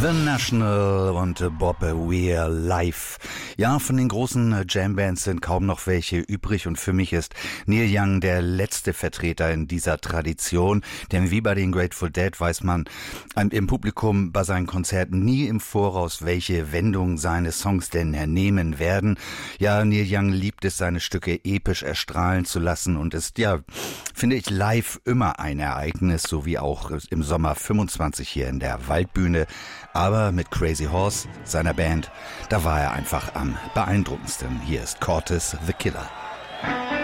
The National und Bob Weir live. Ja, von den großen Jambands sind kaum noch welche übrig und für mich ist Neil Young der letzte Vertreter in dieser Tradition, denn wie bei den Grateful Dead weiß man im Publikum bei seinen Konzerten nie im Voraus, welche Wendung seine Songs denn nehmen werden. Ja, Neil Young liebt es, seine Stücke episch erstrahlen zu lassen und ist, ja, finde ich, live immer ein Ereignis, so wie auch im Sommer 25 hier in der Waldbühne. Aber mit Crazy Horse, seiner Band, da war er einfach am beeindruckendsten. Hier ist Cortis the Killer.